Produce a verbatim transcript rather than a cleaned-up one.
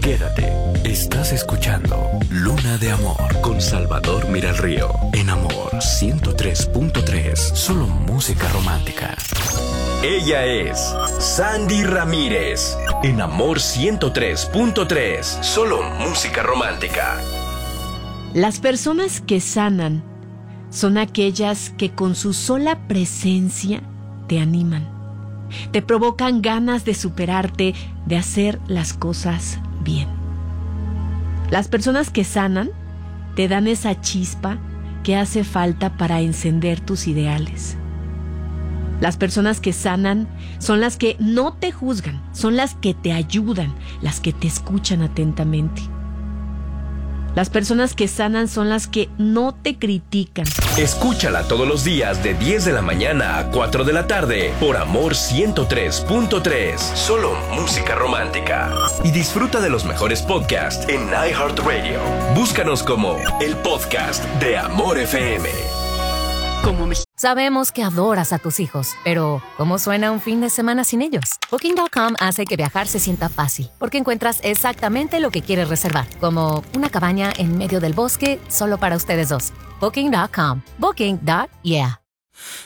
Quédate. Estás escuchando Luna de Amor con Salvador Miralrío. En Amor ciento tres punto tres. Solo música romántica. Ella es Sandy Ramírez. En Amor ciento tres punto tres. Solo música romántica. Las personas que sanan son aquellas que con su sola presencia te animan. Te provocan ganas de superarte, de hacer las cosas bien. Las personas que sanan te dan esa chispa que hace falta para encender tus ideales. Las personas que sanan son las que no te juzgan, son las que te ayudan, las que te escuchan atentamente. Las personas que sanan son las que no te critican. Escúchala todos los días de diez de la mañana a cuatro de la tarde por Amor ciento tres punto tres. Solo música romántica. Y disfruta de los mejores podcasts en iHeartRadio. Búscanos como el podcast de Amor F M. Como me... Sabemos que adoras a tus hijos, pero ¿cómo suena un fin de semana sin ellos? Booking punto com hace que viajar se sienta fácil, porque encuentras exactamente lo que quieres reservar, como una cabaña en medio del bosque solo para ustedes dos. Booking punto com. Booking. Yeah.